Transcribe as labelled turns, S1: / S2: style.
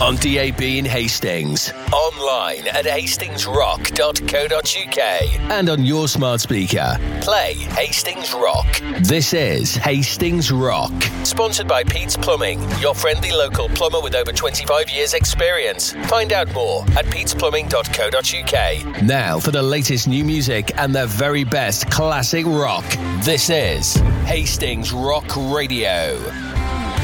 S1: on DAB in Hastings, online at hastingsrock.co.uk, and on your smart speaker. Play Hastings Rock. This is Hastings Rock. Sponsored by Pete's Plumbing, your friendly local plumber with over 25 years experience. Find out more at petesplumbing.co.uk. Now for the latest new music and the very best classic rock. This is Hastings Rock Radio.